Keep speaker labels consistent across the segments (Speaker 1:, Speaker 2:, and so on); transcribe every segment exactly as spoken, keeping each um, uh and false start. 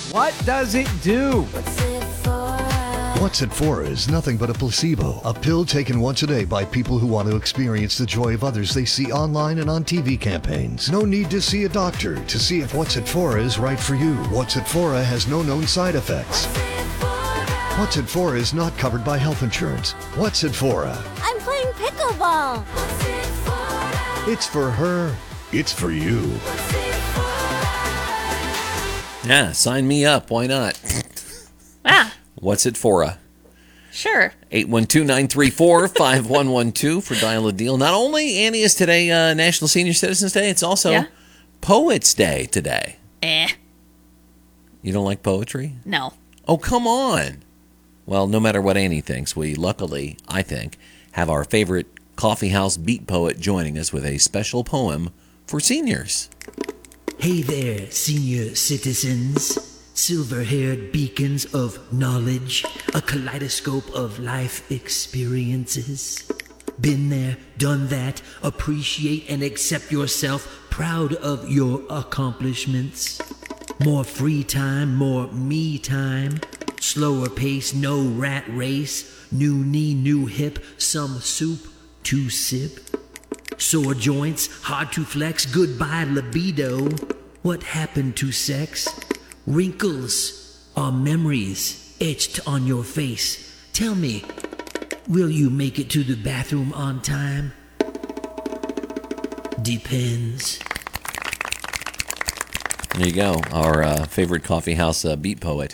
Speaker 1: What does it do?
Speaker 2: What's It For is nothing but a placebo, a pill taken once a day by people who want to experience the joy of others they see online and on T V campaigns. No need to see a doctor to see if What's It For is right for you. What's It For has no known side effects. What's It For is not covered by health insurance. What's It For?
Speaker 3: I'm playing pickleball.
Speaker 2: It's for her. It's for you.
Speaker 4: Yeah, sign me up. Why not?
Speaker 5: Ah.
Speaker 4: What's it for?
Speaker 5: Sure.
Speaker 4: eight one two, nine three four, five one one two for Dial a Deal. Not only, Annie, is today uh, National Senior Citizens Day, it's also
Speaker 5: Yeah.
Speaker 4: Poets Day today.
Speaker 5: Eh.
Speaker 4: You don't like poetry?
Speaker 5: No.
Speaker 4: Oh, come on. Well, no matter what Annie thinks, we luckily, I think, have our favorite coffeehouse beat poet joining us with a special poem for seniors.
Speaker 6: Hey there, senior citizens. Silver-haired beacons of knowledge, a kaleidoscope of life experiences. Been there, done that, appreciate and accept yourself, proud of your accomplishments. More free time, more me time, slower pace, no rat race, new knee, new hip, some soup to sip. Sore joints, hard to flex, goodbye libido. What happened to sex? Wrinkles are memories etched on your face. Tell me, will you make it to the bathroom on time? Depends.
Speaker 4: There you go, our uh, favorite coffeehouse uh, beat poet.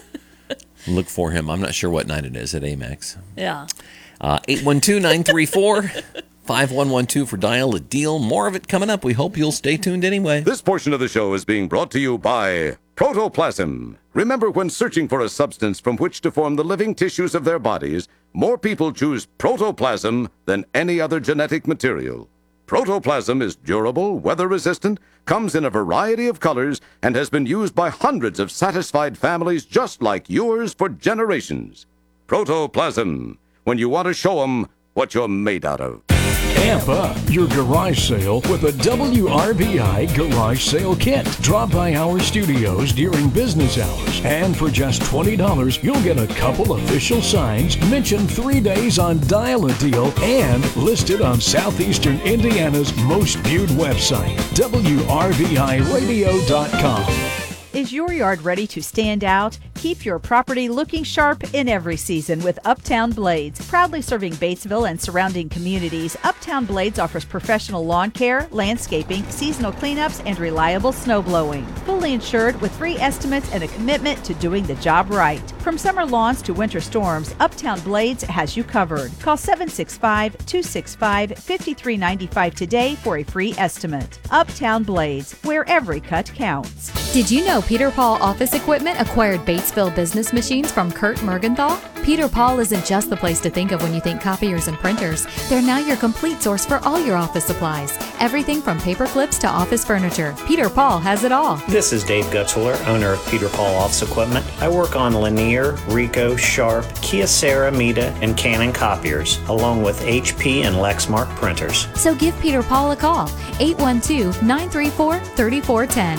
Speaker 4: Look for him. I'm not sure what night it is at Amex.
Speaker 5: Yeah.
Speaker 4: Uh, eight one two, nine three four, five one one two for Dial a Deal. More of it coming up. We hope you'll stay tuned anyway.
Speaker 7: This portion of the show is being brought to you by Protoplasm. Remember, when searching for a substance from which to form the living tissues of their bodies, more people choose protoplasm than any other genetic material. Protoplasm is durable, weather-resistant, comes in a variety of colors, and has been used by hundreds of satisfied families just like yours for generations. Protoplasm, when you want to show them what you're made out of.
Speaker 8: Amp up your garage sale with a W R B I garage sale kit. Drop by our studios during business hours, and for just twenty dollars, you'll get a couple official signs, mentioned three days on Dial a Deal, and listed on Southeastern Indiana's most viewed website, W R B I radio dot com.
Speaker 9: Is your yard ready to stand out? Keep your property looking sharp in every season with Uptown Blades. Proudly serving Batesville and surrounding communities, Uptown Blades offers professional lawn care, landscaping, seasonal cleanups, and reliable snow blowing. Fully insured with free estimates and a commitment to doing the job right. From summer lawns to winter storms, Uptown Blades has you covered. Call seven six five, two six five, five three nine five today for a free estimate. Uptown Blades, where every cut counts.
Speaker 10: Did you know Peter Paul Office Equipment acquired Batesville business machines from Kurt Mergenthal? Peter Paul isn't just the place to think of when you think copiers and printers. They're now your complete source for all your office supplies. Everything from paper clips to office furniture. Peter Paul has it all.
Speaker 11: This is Dave Gutzwiller, owner of Peter Paul Office Equipment. I work on Lanier, Ricoh, Sharp, Kyocera, Mita, and Canon copiers, along with H P and Lexmark printers.
Speaker 10: So give Peter Paul a call, eight one two, nine three four, three four one zero.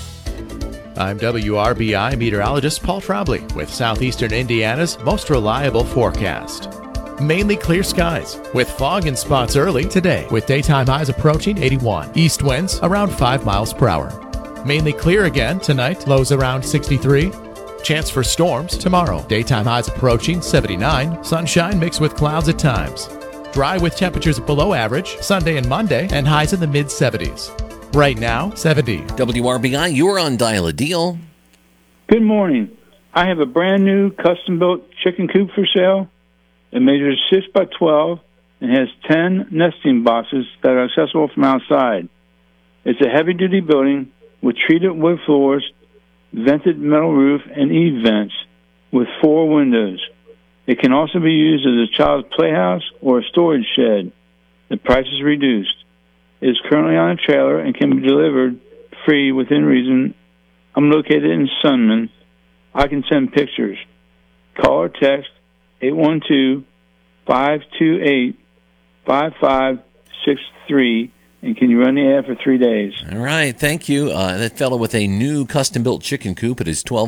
Speaker 12: I'm W R B I meteorologist Paul Trombley with Southeastern Indiana's most reliable forecast. Mainly clear skies with fog in spots early today with daytime highs approaching eighty-one. East winds around five miles per hour. Mainly clear again tonight, lows around sixty-three. Chance for storms tomorrow. Daytime highs approaching seventy-nine. Sunshine mixed with clouds at times. Dry with temperatures below average Sunday and Monday and highs in the mid seventies. Right now, seventy.
Speaker 4: W R B I, you're on Dial a Deal.
Speaker 13: Good morning. I have a brand new custom-built chicken coop for sale. It measures six by twelve and has ten nesting boxes that are accessible from outside. It's a heavy-duty building with treated wood floors, vented metal roof, and E-vents with four windows. It can also be used as a child's playhouse or a storage shed. The price is reduced. It is currently on a trailer and can be delivered free within reason. I'm located in Sunman. I can send pictures. Call or text eight one two, five two eight, five five six three, and can you run the ad for three days?
Speaker 4: All right, thank you. Uh, that fellow with a new custom-built chicken coop at his twelve